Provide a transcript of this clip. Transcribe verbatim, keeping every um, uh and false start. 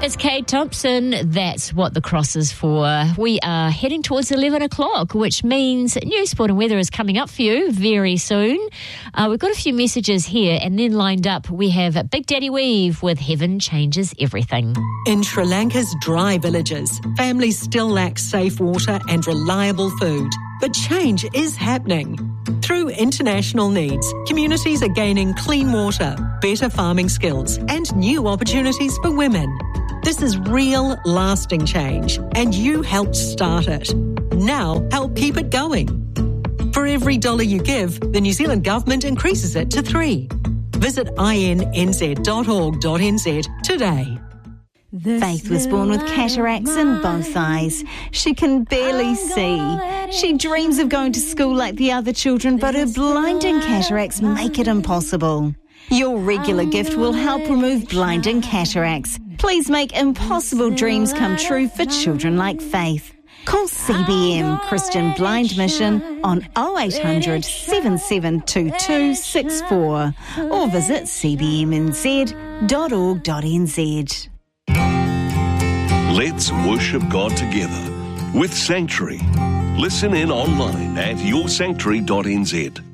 It's Kate Thompson. That's what the cross is for. We are heading towards eleven o'clock, which means new sport and weather is coming up for you very soon. Uh, we've got a few messages here, and then lined up we have Big Daddy Weave with Heaven Changes Everything. In Sri Lanka's dry villages, families still lack safe water and reliable food. But change is happening. Through international needs, communities are gaining clean water, better farming skills, and new opportunities for women. This is real, lasting change, and you helped start it. Now, help keep it going. For every dollar you give, the New Zealand Government increases it to three. Visit I N N Z dot org dot N Z today. Faith was born with cataracts in both eyes. She can barely see. She dreams of going to school like the other children, but her blinding cataracts make it impossible. Your regular gift will help remove blinding cataracts. Please make impossible dreams come true for children like Faith. Call C B M Christian Blind Mission on oh eight hundred, seven seven two two six four or visit c b m n z dot org dot n z. Let's worship God together with Sanctuary. Listen in online at your sanctuary dot n z.